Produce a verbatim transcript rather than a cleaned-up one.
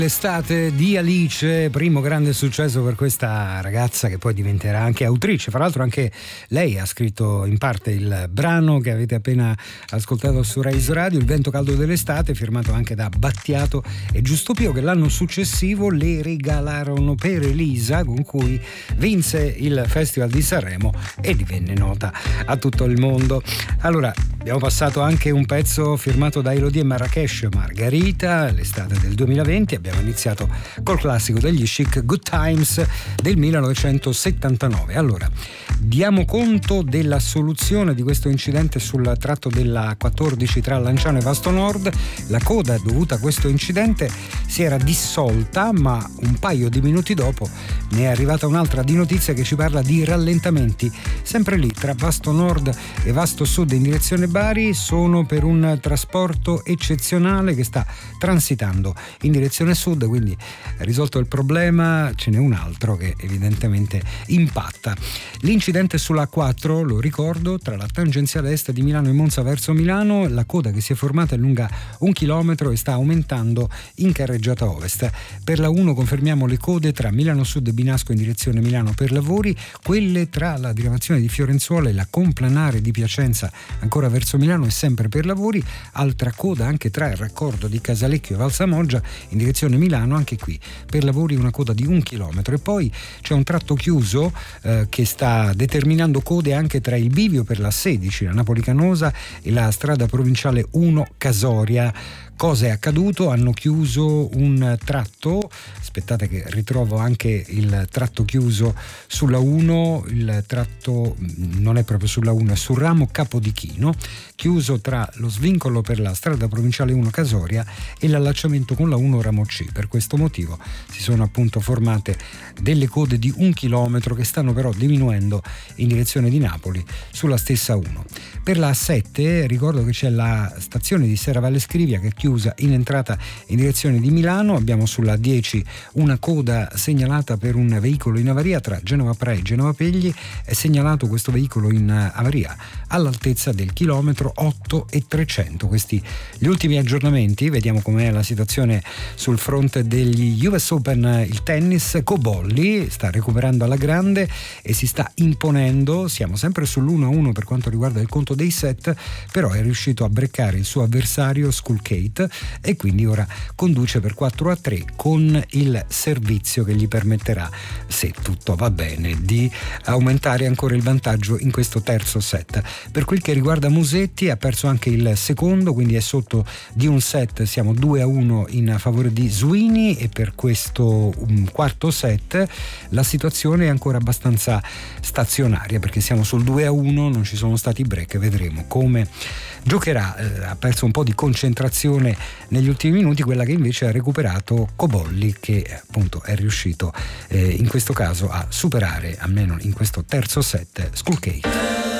L'estate di Alice, primo grande successo per questa ragazza che poi diventerà anche autrice. Fra l'altro anche lei ha scritto in parte il brano che avete appena ascoltato su Rise Radio, Il vento caldo dell'estate, firmato anche da Battiato e Giustopio, che l'anno successivo le regalarono per Elisa, con cui vinse il Festival di Sanremo e divenne nota a tutto il mondo. Allora, abbiamo passato anche un pezzo firmato da Elodie e Marrakesh, Margarita, l'estate del duemilaventi. Abbiamo iniziato col classico degli Chic, Good Times del millenovecentosettantanove. Allora, diamo conto della soluzione di questo incidente sul tratto della quattordici tra Lanciano e Vasto Nord. La coda dovuta a questo incidente si era dissolta, ma un paio di minuti dopo ne è arrivata un'altra di notizia che ci parla di rallentamenti sempre lì tra Vasto Nord e Vasto Sud in direzione Bari. Sono per un trasporto eccezionale che sta transitando in direzione sud, quindi risolto il problema ce n'è un altro che evidentemente impatta. L'incidente sulla A quattro, lo ricordo, tra la tangenziale est di Milano e Monza verso Milano, la coda che si è formata è lunga un chilometro e sta aumentando in carreggiata ovest. Per la uno confermiamo le code tra Milano Sud e Binasco in direzione Milano per lavori, quelle tra la diramazione di Fiorenzuola e la complanare di Piacenza ancora verso Milano è sempre per lavori. Altra coda anche tra il raccordo di Casalecchio e Valsamoggia in direzione Milano, anche qui per lavori una coda di un chilometro. E poi c'è un tratto chiuso eh, che sta determinando code anche tra il bivio per la sedici, la Napoli Canosa, e la strada provinciale uno Casoria. Cosa è accaduto? Hanno chiuso un tratto, aspettate che ritrovo anche il tratto chiuso sulla uno, il tratto non è proprio sulla uno, è sul ramo Capodichino, chiuso tra lo svincolo per la strada provinciale uno Casoria e l'allacciamento con la uno ramo C. Per questo motivo si sono appunto formate delle code di un chilometro che stanno però diminuendo in direzione di Napoli sulla stessa uno. Per la A sette ricordo che c'è la stazione di Serravalle Scrivia che è chiusa in entrata in direzione di Milano. Abbiamo sulla dieci una coda segnalata per un veicolo in avaria tra Genova Pra e Genova Pegli. È segnalato questo veicolo in avaria all'altezza del chilometro otto e trecento. Questi gli ultimi aggiornamenti. Vediamo com'è la situazione sul fronte degli U S Open. Il tennis, Cobolli sta recuperando alla grande e si sta imponendo. Siamo sempre sull'uno a uno per quanto riguarda il conto dei set, però è riuscito a breccare il suo avversario Skulkate e quindi ora conduce per quattro a tre con il servizio che gli permetterà, se tutto va bene, di aumentare ancora il vantaggio in questo terzo set. Per quel che riguarda Musetti, ha perso anche il secondo, quindi è sotto di un set. Siamo due a uno in favore di Sweeney e per questo um, quarto set la situazione è ancora abbastanza stazionaria perché siamo sul due a uno, non ci sono stati break, vedremo come giocherà. Eh, ha perso un po' di concentrazione negli ultimi minuti, quella che invece ha recuperato Cobolli, che appunto è riuscito eh, in questo caso a superare, almeno in questo terzo set, Skulkate.